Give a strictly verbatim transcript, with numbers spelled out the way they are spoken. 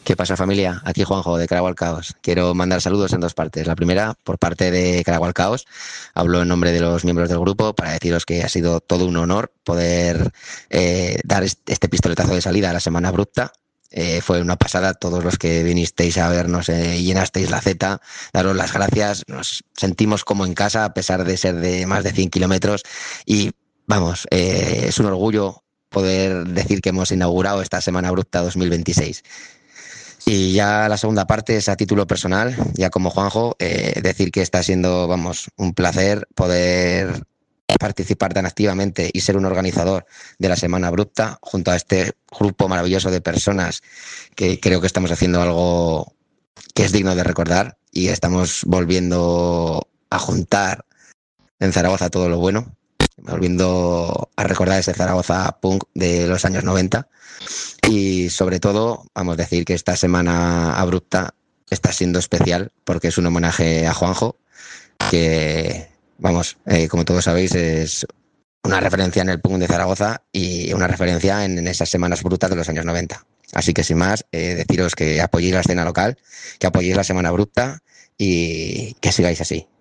¿Qué pasa, familia? Aquí Juanjo de Caragual Caos. Quiero mandar saludos en dos partes. La primera, por parte de Caragual Caos. Hablo en nombre de los miembros del grupo para deciros que ha sido todo un honor poder eh, dar este pistoletazo de salida a la Semana Abrupta. Eh, fue una pasada, todos los que vinisteis a vernos eh, y llenasteis la Z, daros las gracias. Nos sentimos como en casa, a pesar de ser de más de cien kilómetros. Y vamos, eh, es un orgullo poder decir que hemos inaugurado esta Semana Abrupta dos mil veintiséis. Y ya la segunda parte es a título personal, ya como Juanjo, eh, decir que está siendo, vamos, un placer poder participar tan activamente y ser un organizador de la Semana Abrupta junto a este grupo maravilloso de personas que creo que estamos haciendo algo que es digno de recordar y estamos volviendo a juntar en Zaragoza todo lo bueno, volviendo a recordar ese Zaragoza punk de los años noventa. Y sobre todo, vamos a decir que esta Semana Abrupta está siendo especial porque es un homenaje a Juanjo, que, vamos, eh, como todos sabéis, es una referencia en el punk de Zaragoza y una referencia en, en esas semanas brutas de los años noventa. Así que sin más, eh, deciros que apoyéis la escena local, que apoyéis la Semana Abrupta y que sigáis así.